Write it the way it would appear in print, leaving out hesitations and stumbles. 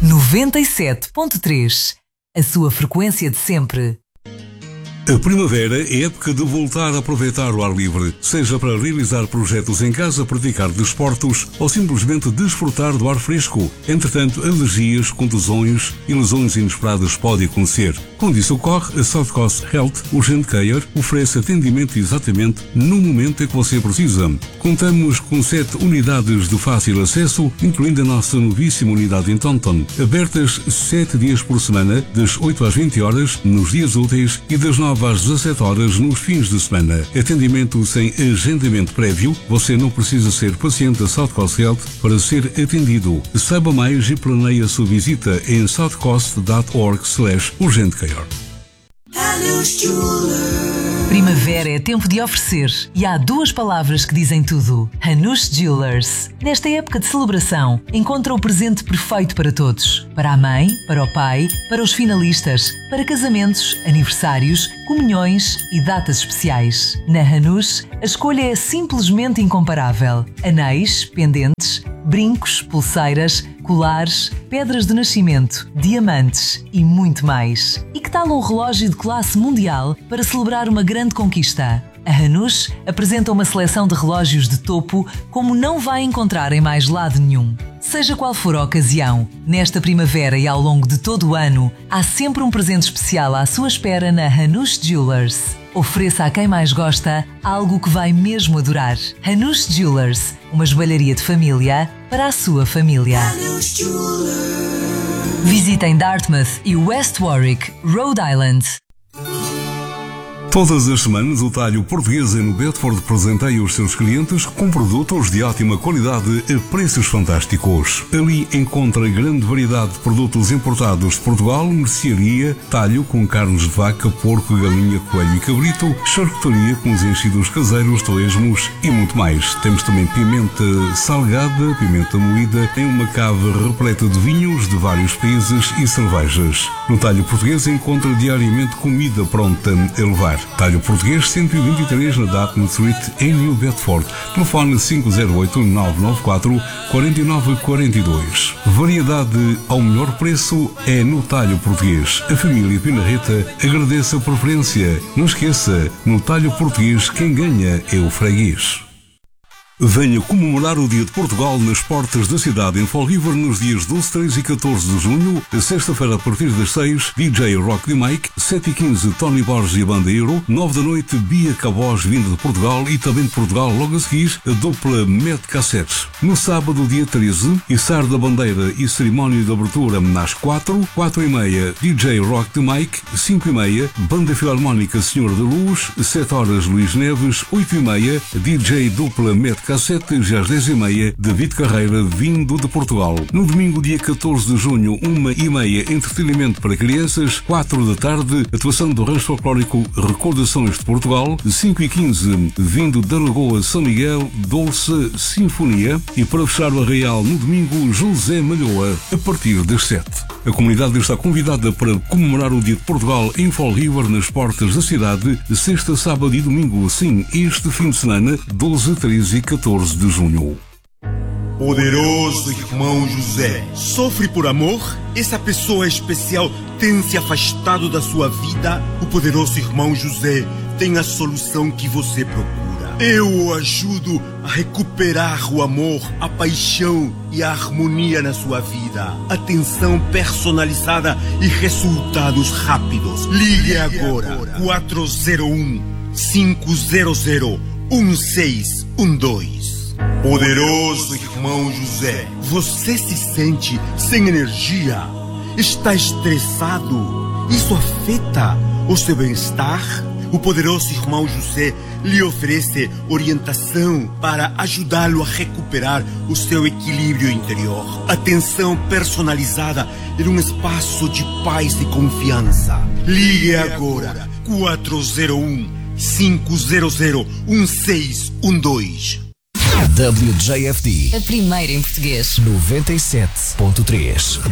97.3, a sua frequência de sempre. A primavera é época de voltar a aproveitar o ar livre, seja para realizar projetos em casa, praticar desportos ou simplesmente desfrutar do ar fresco. Entretanto, alergias, contusões e lesões inesperadas podem acontecer. Quando isso ocorre, a South Coast Health Urgent Care oferece atendimento exatamente no momento em que você precisa. Contamos com 7 unidades de fácil acesso, incluindo a nossa novíssima unidade em Taunton, abertas 7 dias por semana, das 8 às 20 horas, nos dias úteis e das 9 às 17 horas nos fins de semana. Atendimento sem agendamento prévio. Você não precisa ser paciente da South Coast Health para ser atendido. Saiba mais e planeie a sua visita em southcoast.org/urgentcare. Primavera é tempo de oferecer e há 2 palavras que dizem tudo. Hanush Jewelers. Nesta época de celebração, encontra o presente perfeito para todos. Para a mãe, para o pai, para os finalistas, para casamentos, aniversários, comunhões e datas especiais. Na Hanush, a escolha é simplesmente incomparável. Anéis, pendentes, brincos, pulseiras, colares, pedras de nascimento, diamantes e muito mais. E que tal um relógio de classe mundial para celebrar uma grande conquista? A Hanush apresenta uma seleção de relógios de topo como não vai encontrar em mais lado nenhum. Seja qual for a ocasião, nesta primavera e ao longo de todo o ano, há sempre um presente especial à sua espera na Hanush Jewelers. Ofereça a quem mais gosta algo que vai mesmo adorar. Hanush Jewelers, uma joalharia de família para a sua família. Visitem Dartmouth e West Warwick, Rhode Island. Todas as semanas, o Talho Português no Bedford presenteia os seus clientes com produtos de ótima qualidade a preços fantásticos. Ali encontra grande variedade de produtos importados de Portugal, mercearia, talho com carnes de vaca, porco, galinha, coelho e cabrito, charcutaria com os enchidos caseiros, torresmos e muito mais. Temos também pimenta salgada, pimenta moída, em uma cave repleta de vinhos de vários países e cervejas. No Talho Português encontra diariamente comida pronta a levar. Talho Português 123 na Dartmouth Street em New Bedford. Telefone 508-994-4942. Variedade ao melhor preço é no Talho Português. A família Pinarreta agradece a preferência. Não esqueça, no Talho Português quem ganha é o freguês. Venha comemorar o Dia de Portugal nas portas da cidade em Fall River nos dias 12, 13 e 14 de junho. Sexta-feira a partir das 6, DJ Rock de Mike, 7 e 15 Tony Borges e a Banda Euro, 9 da noite Bia Cabós vinda de Portugal e também de Portugal logo a seguir a dupla Met Cassettes. No sábado, dia 13, Içar da Bandeira e cerimónia de abertura às 4, 4 e meia DJ Rock de Mike, 5 e meia Banda Filarmónica Senhor da Luz, 7 horas Luís Neves, 8 e meia DJ dupla Met Cassete, já às 10 e meia, David Carreira, vindo de Portugal. No domingo, dia 14 de junho, 1 e meia, entretenimento para crianças, 4 da tarde, atuação do rancho folclórico Recordações de Portugal, 5 e 15, vindo da Lagoa São Miguel, Dolce Sinfonia, e para fechar o arraial no domingo, José Malhoa, a partir das 7. A comunidade está convidada para comemorar o Dia de Portugal em Fall River, nas portas da cidade, sexta, sábado e domingo, sim, este fim de semana, 12, 13 e 14 de junho. Poderoso irmão José, sofre por amor? Essa pessoa especial tem se afastado da sua vida? O poderoso irmão José tem a solução que você procura. Eu o ajudo a recuperar o amor, a paixão e a harmonia na sua vida. Atenção personalizada e resultados rápidos. Ligue agora 401-500-1612. Poderoso irmão José, você se sente sem energia? Está estressado? Isso afeta o seu bem-estar? O poderoso irmão José lhe oferece orientação para ajudá-lo a recuperar o seu equilíbrio interior. Atenção personalizada em um espaço de paz e confiança. Ligue agora 401-500-1612. WJFD, a primeira em português. 97.3.